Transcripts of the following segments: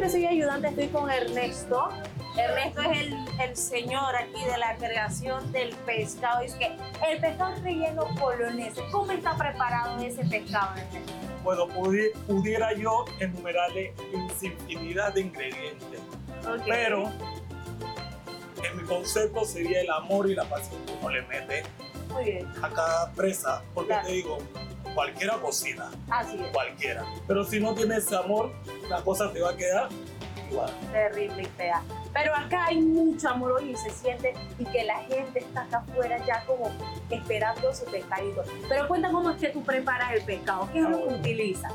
siempre soy ayudante, estoy con Ernesto. Ernesto es el señor aquí de la creación del pescado. Es que el pescado relleno polonés, ¿cómo está preparado ese pescado, Ernesto? Bueno, pudiera yo enumerarle infinidad de ingredientes, Okay. pero en mi concepto sería el amor y la pasión que uno le mete Muy bien, a cada presa, porque Claro. te digo, cualquiera cocina, así es. cualquiera, pero si no tienes amor, la cosa te va a quedar igual. Terrible y fea. Pero acá hay mucho amor hoy y se siente y que la gente está acá afuera ya como esperando su pescadito. Pero cuenta cómo es que tú preparas el pescado, qué es lo que utilizas.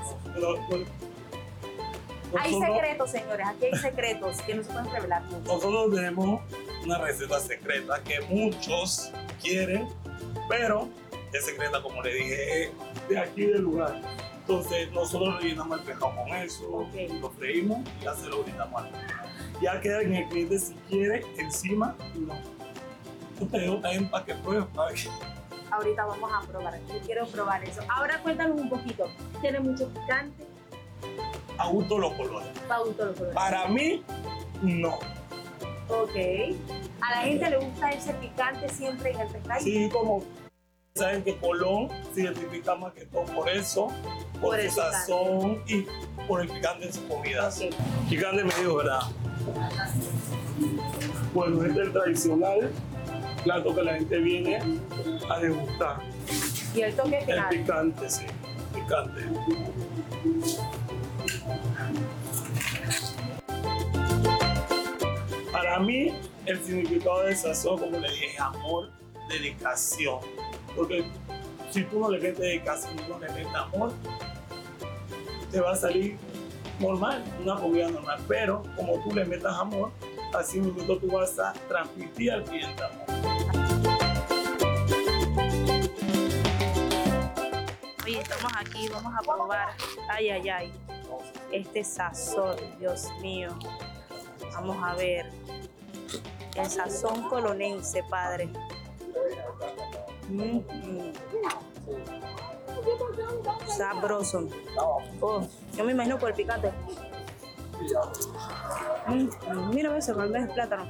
Hay Nosotros- secretos, señores, aquí hay secretos que no se pueden revelar mucho. Nosotros tenemos una receta secreta que muchos quieren, pero es secreta, como le dije, es de aquí del lugar. Entonces nosotros rellenamos el pescado con eso, Ok. lo freímos y ya se lo brindamos al cliente. Ya queda en el cliente si quiere encima, no. Yo te dejo también para que pruebes, para que... Ahorita vamos a probar, yo quiero probar eso. Ahora cuéntanos un poquito, ¿tiene mucho picante? A gusto los colores. Pauto los colores. Para mí, no. Ok. A la gente le gusta ese picante siempre en el pescado. Sí, como saben que Colón se identifica más que todo por eso, por Por el su sazón y por el picante en sus comidas. Ok. Picante medio, ¿verdad? Bueno, este es el tradicional plato que la gente viene a degustar. Y el toque El final. picante, sí, picante. Para mí, el significado de sazón, como le dije, es amor, dedicación. Porque si tú no le metes dedicación, no le metes amor, te va a salir normal, una comida normal. Pero como tú le metas amor, así mismo tú vas a transmitir al cliente amor. Oye, estamos aquí, vamos a probar. Ay, ay, ay. Este sazón, Dios mío. Vamos a ver. El sazón colonense, padre. Sabroso. Oh, yo me imagino por el picante. Mira eso, con el plátano.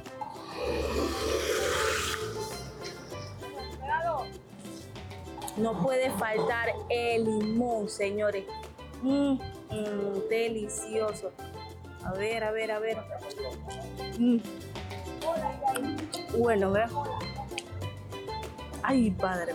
No puede faltar el limón, señores. Delicioso. A ver, a ver, a ver. Bueno, ¿verdad? Ay, padre.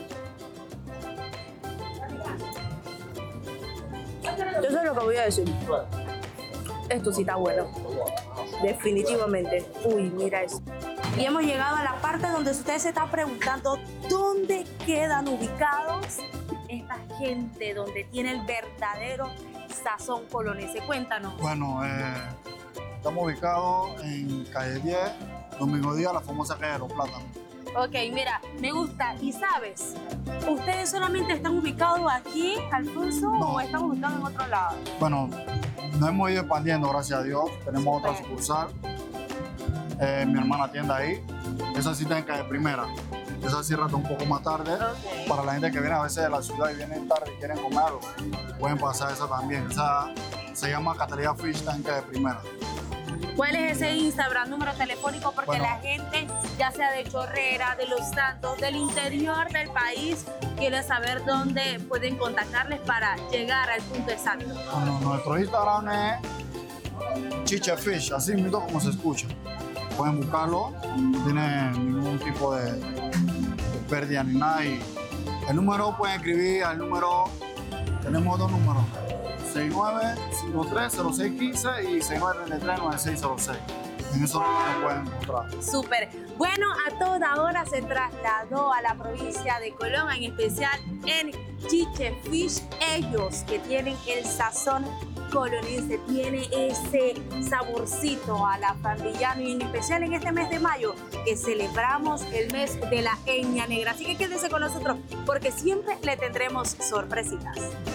Yo sé lo que voy a decir. Esto sí está bueno. Definitivamente. Uy, mira eso. Y hemos llegado a la parte donde usted se está preguntando dónde quedan ubicados esta gente, donde tiene el verdadero sazón colonense. Cuéntanos. Bueno, estamos ubicados en calle 10, Domingo Díaz, la famosa calle de los Plátanos. Ok, mira, me gusta. ¿Y sabes? ¿Ustedes solamente están ubicados aquí, Alfonso, No. o están ubicados en otro lado? Bueno, nos hemos ido expandiendo, gracias a Dios. Tenemos otra Súper. sucursal. Mi hermana atiende ahí. Esa sí está en calle Primera. Esa cierra un poco más tarde. Ok. Para la gente que viene a veces de la ciudad y vienen tarde y quieren comer algo, pueden pasar esa también. Esa se llama Catalina Fish, está en calle Primera. ¿Cuál es ese Instagram, número telefónico? Porque Bueno. la gente, ya sea de Chorrera, de Los Santos, del interior del país, quiere saber dónde pueden contactarles para llegar al punto exacto. Bueno, nuestro Instagram es Chiche Fish, así mismo como se escucha. Pueden buscarlo, no tiene ningún tipo de pérdida ni nada. Y el número pueden escribir al número, tenemos dos números, 69530615 y 69339606. En esos números pueden encontrar. Súper. Bueno, a toda hora se trasladó a la provincia de Colón, en especial en Chiche Fish. Ellos que tienen el sazón colonense, tiene ese saborcito a la pandillano y en especial en este mes de mayo que celebramos el mes de la Eña Negra. Así que quédense con nosotros porque siempre le tendremos sorpresitas.